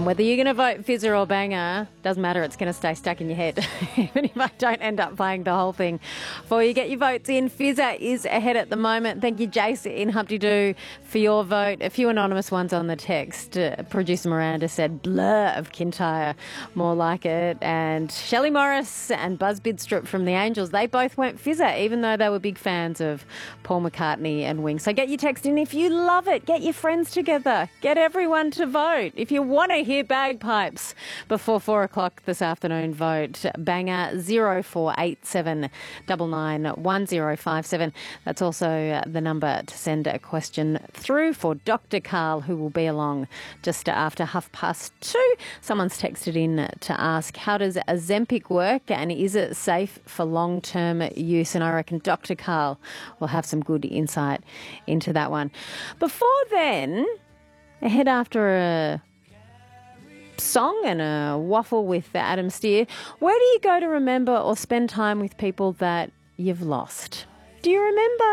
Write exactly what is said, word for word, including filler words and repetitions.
And whether you're going to vote Fizzer or Banger, doesn't matter, it's going to stay stuck in your head, even if I don't end up playing the whole thing for you. Get your votes in. Fizzer is ahead at the moment. Thank you, Jace in Humpty Doo, for your vote. A few anonymous ones on the text. Uh, producer Miranda said Blur of Kintyre, more like it. And Shelley Morris and Buzz Bidstrup from the Angels, they both went Fizzer, even though they were big fans of Paul McCartney and Wings. So get your text in if you love it. Get your friends together. Get everyone to vote. If you want to hear bagpipes before four o'clock this afternoon, vote Banger zero four eight seven nine nine one zero five seven. That's also the number to send a question through for Doctor Carl, who will be along just after half past two. Someone's texted in to ask, how does Ozempic work and is it safe for long-term use? And I reckon Doctor Carl will have some good insight into that one. Before then, ahead after a song and a waffle with Adam Steer, where do you go to remember or spend time with people that you've lost? Do you remember